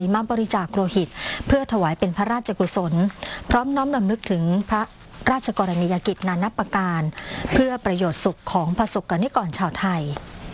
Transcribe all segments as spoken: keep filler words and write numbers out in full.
มาบริจาคโลหิตเพื่อถวายเป็นพระราชกุศลพร้อมน้อมรำลึกถึงพระราชกรณียกิจนานับประการเพื่อประโยชน์สุขของประสบกนิกรชาวไทย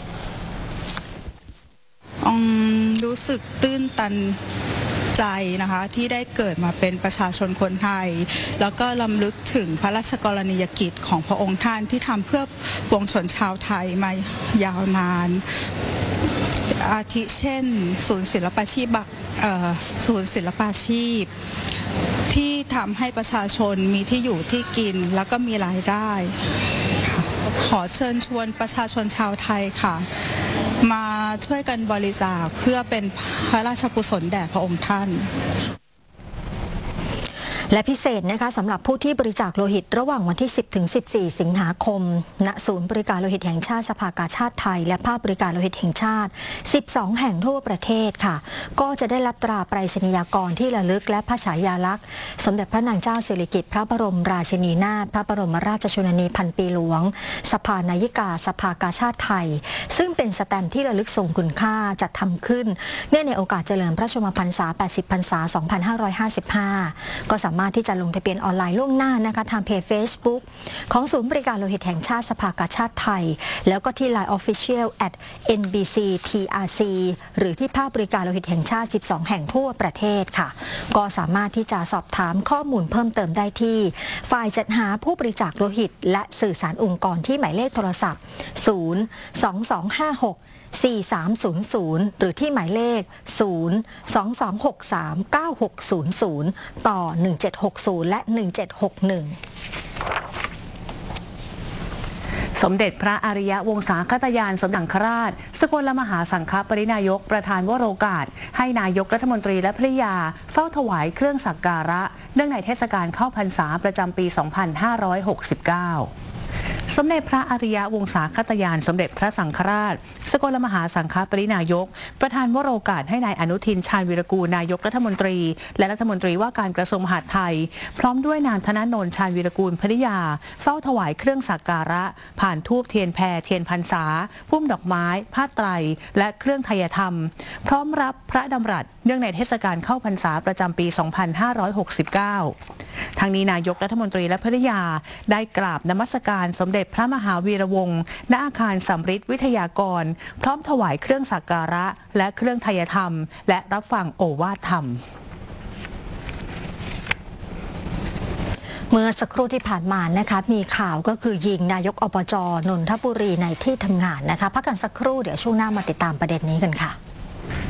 รู้สึกตื้นตันใจนะคะที่ได้เกิดมาเป็นประชาชนคนไทยแล้วก็รำลึกถึงพระราชกรณียกิจของพระองค์ท่านที่ทำเพื่อปวงชนชาวไทยมายาวนานอาทิเช่นศูนย์ศิลปาชีพศูนย์ศิลปาชีพที่ทำให้ประชาชนมีที่อยู่ที่กินแล้วก็มีรายได้ขอเชิญชวนประชาชนชาวไทยค่ะมาช่วยกันบริจาคเพื่อเป็นพระราชกุศลแด่พระองค์ท่านและพิเศษนะคะสำหรับผู้ที่บริจาคโลหิตระหว่างวันที่ สิบถึงสิบสี่ สิงหาคมณศูนย์บริการโลหิตแห่งชาติสภากาชาติไทยและภาคบริการโลหิตแห่งชาติ สิบสอง แห่งทั่วประเทศค่ะก็จะได้รับตราไปรษณียากรที่ระลึกและพระฉายาลักษณ์สมเด็จพระนางเจ้าสิริกิติ์พระบรมราชินีนาถพระบรมราชชนนีพันปีหลวงสภานายิกาสภากาชาติไทยซึ่งเป็นสแตมป์ที่ระลึกทรงคุณค่าจัดทำขึ้นเนื่องในโอกาสเฉลิมพระชนมพรรษา แปดสิบ พรรษา สองพันห้าร้อยห้าสิบห้า ก็สามารถที่จะลงทะเบียนออนไลน์ล่วงหน้านะคะทางเพจ Facebook ของศูนย์บริการโลหิตแห่งชาติสภากาชาติไทยแล้วก็ที่ ไลน์ Official แอท เอ็น บี ซี ที อาร์ ซี หรือที่ภาคบริการโลหิตแห่งชาติ สิบสอง แห่งทั่วประเทศค่ะก็สามารถที่จะสอบถามข้อมูลเพิ่มเติมได้ที่ฝ่ายจัดหาผู้บริจาคโลหิตและสื่อสารองค์กรที่หมายเลขโทรศัพท์ ศูนย์ สอง สอง ห้า หก สี่ สาม ศูนย์ ศูนย์ หรือที่หมายเลข ศูนย์ สอง สอง หก สาม เก้า หก ศูนย์ ศูนย์ ต่อ หนึ่ง เจ็ด หก ศูนย์ และ หนึ่ง เจ็ด หก หนึ่งสมเด็จพระอริยวงศาคตยานสมเด็จสังฆราชสกลมหาสังฆปรินายกประธานวโรกาสให้นายกรัฐมนตรีและภริยาเฝ้าถวายเครื่องสักการะเนื่องในเทศกาลเข้าพรรษาประจำปี สองพันห้าร้อยหกสิบเก้าสมเด็จพระอริยวงศาคตยานสมเด็จพระสังฆราชสกลมหาสังฆปรินายกประธานวโรกาสให้นายอนุทินชาญวีรกูลนายกรัฐมนตรีและรัฐมนตรีว่าการกระทรวงมหาดไทยพร้อมด้วยนางธนนนท์ชาญวีรกูลภริยาเฝ้าถวายเครื่องสักการะผ่านธูปเทียนแพเทียนพรรษาพุ่มดอกไม้ผ้าไตรและเครื่องไทยธรรมพร้อมรับพระดำรัสเนื่องในเทศกาลเข้าพรรษาประจำปี สองพันห้าร้อยหกสิบเก้า ทางนี้นายกรัฐมนตรีและภริยาได้กราบนมัสการสมเด็จพระมหาวีระวงศ์ณอาคารสำริดวิทยากรพร้อมถวายเครื่องสักการะและเครื่องไทยธรรมและรับฟังโอวาทธรรมเมื่อสักครู่ที่ผ่านมานะคะมีข่าวก็คือยิงนายกอบจ.นนทบุรีในที่ทำงานนะคะพักกันสักครู่เดี๋ยวช่วงหน้ามาติดตามประเด็นนี้กันค่ะ